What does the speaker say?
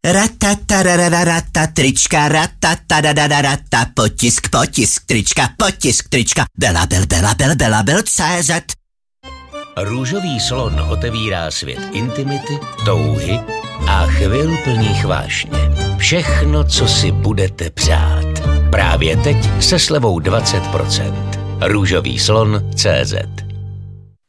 Ratatarararata trička, ratatarararata potisk trička, Belabel.cz. Růžový slon otevírá svět intimity, touhy a chvil plných vášně. Všechno, co si budete přát. Právě teď se slevou 20%. Růžový slon.cz